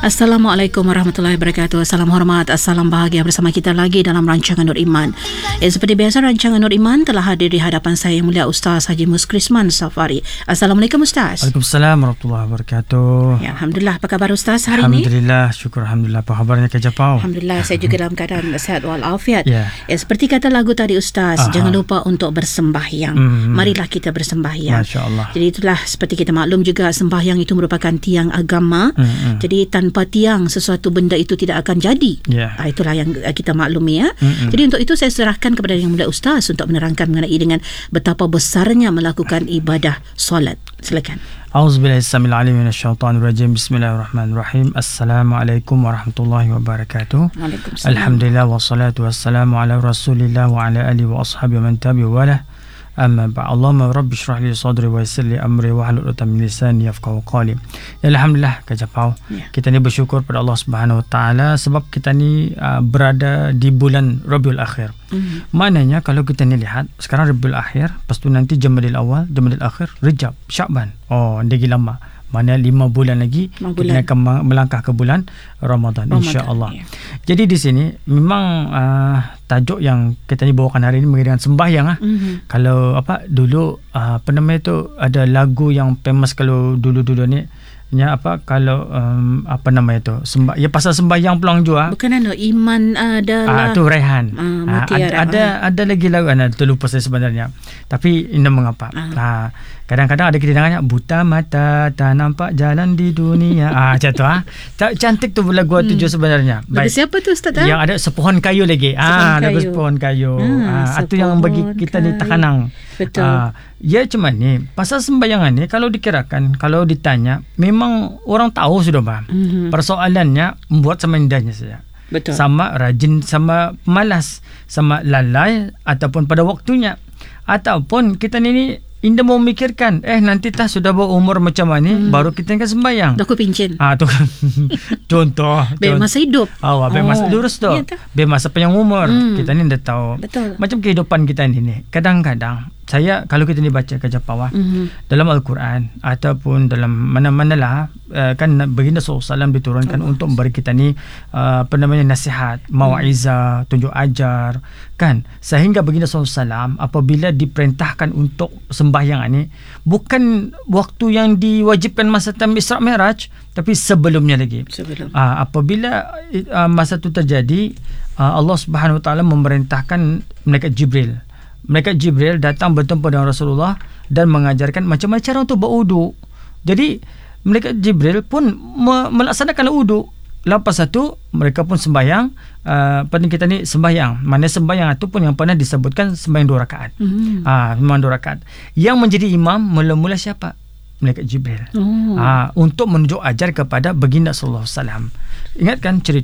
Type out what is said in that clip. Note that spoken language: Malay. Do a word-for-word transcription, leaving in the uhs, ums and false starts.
Assalamualaikum warahmatullahi wabarakatuh. Salam hormat, salam bahagia bersama kita lagi dalam rancangan Nur Iman. Eh, seperti biasa, rancangan Nur Iman telah hadir di hadapan saya yang mulia Ustaz Haji Muskrisman Safari. Assalamualaikum Ustaz. Waalaikumsalam warahmatullahi wabarakatuh. Ya, Alhamdulillah. Apa khabar Ustaz hari Alhamdulillah, ini? Alhamdulillah, syukur Alhamdulillah. Apa khabarnya Kak Japau? Alhamdulillah, saya juga dalam keadaan sehat walafiat. Ya. Eh, seperti kata lagu tadi Ustaz, Aha. jangan lupa untuk bersembahyang. Mm-hmm. Marilah kita bersembahyang. Masya Allah. Jadi itulah, seperti kita maklum juga, sembahyang itu merupakan tiang agama. Mm-hmm. Jadi tanpa tiang, sesuatu benda itu tidak akan jadi. Yeah. Ah, itulah yang kita maklumi ya. Mm-mm. Jadi untuk itu saya serahkan kepada Yang Mulia Ustaz untuk menerangkan mengenai dengan betapa besarnya melakukan ibadah solat. Silakan. Auzubillahi samil alim minasyaitanir rajim. Bismillahirrahmanirrahim. Assalamualaikum warahmatullahi wabarakatuh. Waalaikumsalam. Alhamdulillah wassalatu wassalamu ala Rasulillah wa ala alihi wa ashabihi man tabi'a walah. Amma ba'd. Allahumma rabbi shrah li sadri wa yassir li amri wa hlul 'uqdatam min lisani yafqahu qawli. Alhamdulillah Kak Japau. Ya. Kita ni bersyukur pada Allah Subhanahu wa taala sebab kita ni uh, berada di bulan Rabiul Akhir. Mm. Maknanya kalau kita ni lihat sekarang Rabiul Akhir, lepas tu nanti Jamadil Awal, Jamadil Akhir, Rejab, Syaban. Oh, lagi lama. Mana lima bulan lagi kita akan melangkah ke bulan Ramadan, Ramadan insya-Allah. Ya. Jadi di sini memang uh, tajuk yang kita ni bawakan hari ini mengenai dengan sembahyang ah. Mm-hmm. Kalau apa dulu uh, apa nama itu ada lagu yang famous kalau dulu-dulu ni nya apa kalau um, apa nama itu sembah ya pasal sembahyang pulang jua. Bukan anu iman adalah ah tu Rehan. Ah, ah, ada ada, ah. ada lagi lagu ana terlupa saya sebenarnya. Tapi ini mengapa? Ah. Ah, kadang-kadang ada kita dengarnya buta mata tak nampak jalan di dunia. Ah macam tu ah. Cantik tu lagu hmm. tujuh sebenarnya. Baik. Lagu siapa tu Ustaz? Yang ada sepohon kayu lagi. Ah lagu sepohon kayu. Ah itu yang bagi kita ni takanang. Betul. Ah, ya cuma ni pasal sembayangan ni kalau dikirakan kalau ditanya memang orang tahu sudah bang. Mm-hmm. Persoalannya membuat sama indahnya saja. Betul. Sama rajin, sama malas, sama lalai ataupun pada waktunya. Ataupun kita ni indah mau memikirkan eh nanti tak sudah berumur macam ni hmm. baru kita akan sembahyang. Dah aku pincin. Ah tu contoh. Be masa hidup. Oh, be masa lurus tu. Be masa panjang umur. Hmm. Kita ni dah tahu. Betul. Macam kehidupan kita ni ni. Kadang-kadang saya kalau kita ni baca ke Japawah mm-hmm. dalam Al-Quran ataupun dalam mana-mana lah uh, kan baginda sallallahu alaihi wasallam diturunkan oh. untuk memberi kita ni uh, apa namanya nasihat, mau'izah, tunjuk ajar kan, sehingga baginda sallallahu alaihi wasallam apabila diperintahkan untuk sembahyang ini bukan waktu yang diwajibkan masa time Isra Mi'raj tapi sebelumnya lagi. Sebelum. Uh, apabila uh, masa itu terjadi uh, Allah Subhanahu wa taala memerintahkan malaikat Jibril Malaikat Jibril datang bertemu dengan Rasulullah dan mengajarkan macam mana cara untuk berwuduk. Jadi Malaikat Jibril pun me- melaksanakan wuduk. Lepas itu mereka pun sembahyang. Uh, penting kita ni sembahyang. Mana sembahyang itu pun yang pernah disebutkan sembahyang dua rakaat. Mm-hmm. Ah, memang dua rakaat. Yang menjadi imam mula-mula siapa? Malaikat Jibril. Oh. Ah, untuk menunjuk ajar kepada baginda sallallahu alaihi wasallam. Ingatkan cerita